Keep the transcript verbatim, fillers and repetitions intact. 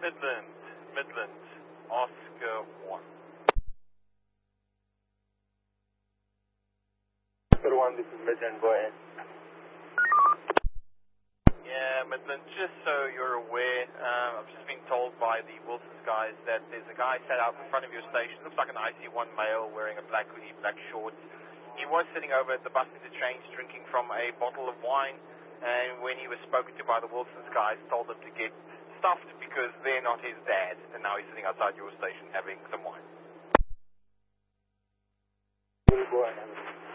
Midland, Midland, Oscar one. Oscar one, this is Midland, go ahead. Yeah, Midland, just so you're aware, um, I've just been told by the Wilson's guys that there's a guy sat out in front of your station, looks like an I C one male wearing a black hoodie, black shorts. He was sitting over at the bus interchange drinking from a bottle of wine, and when he was spoken to by the Wilson's guys, told him to get stuffed because they're not his dad, and now he's sitting outside your station having some wine. Go ahead.